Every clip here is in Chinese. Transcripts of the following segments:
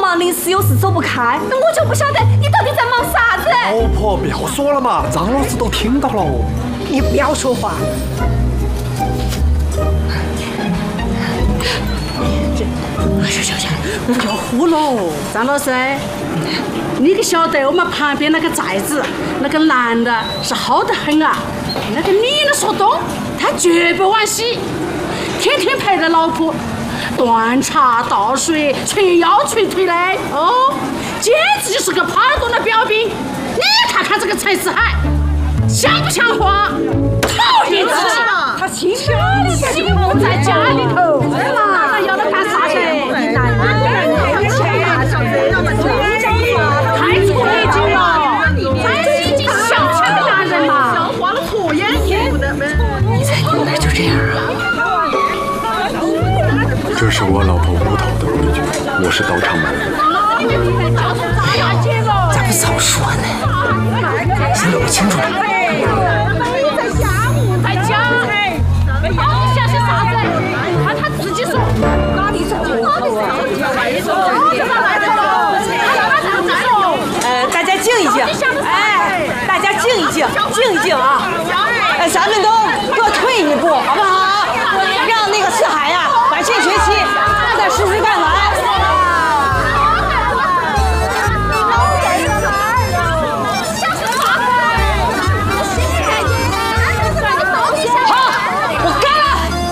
忙临时有事走不开，我就不晓得你到底在忙啥子。 老婆，不要说了嘛，张老师都听到了哦。 你不要说话。行，不要呼喽。 张老师，你可晓得我们旁边那个寨子那个男的是好得很啊？那个女的说东，他绝不往西，天天陪着老婆端茶倒水、捶腰捶腿的哦，简直就是个耙耳朵的标兵。你看看这个陈思海，像不像话？讨厌自己！ 他心心不在家里头，那要他干啥去？太粗了劲了！才是一小气的男人嘛！笑花了错眼睛的。 你才牛奶就这样啊？ 这是我老婆屋头的规矩，我是到场门。 咋不早说呢？先弄清楚了。 在家，好像是啥子？看他自己说。哪里是户口啊？ 大家静一静，哎，大家静一静，静一静啊！咱们都各退一步，好不好？让那个四海呀，把这学期踏踏实实干完。好，我干了。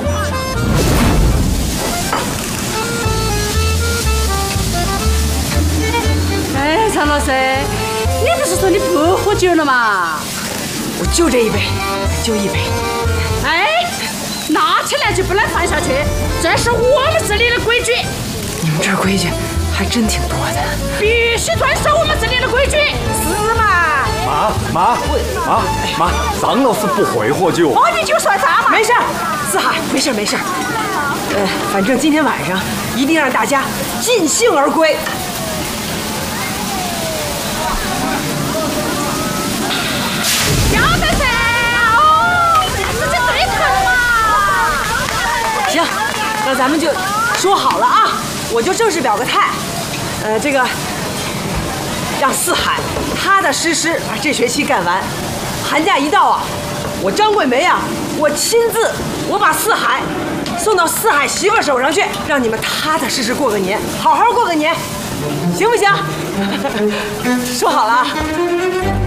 哎，常老师，你不是说你不喝酒了吗？ 我就这一杯，就一杯。 哎，拿起来就不能放下去，这是我们这里的规矩。 你们这儿规矩还真挺多的， 必须遵守我们这里的规矩。 是嘛？ 妈，张老师不会喝酒。 喝你就算啥嘛？没事，四海，没事。反正今天晚上一定让大家尽兴而归。 要得噻！哦，自己对头嘛。 行，那咱们就说好了啊，我就正式表个态。这个让四海踏踏实实把这学期干完。寒假一到啊，我张桂梅啊，我亲自把四海送到四海媳妇手上去，让你们踏踏实实过个年，好好过个年，行不行？说好了啊。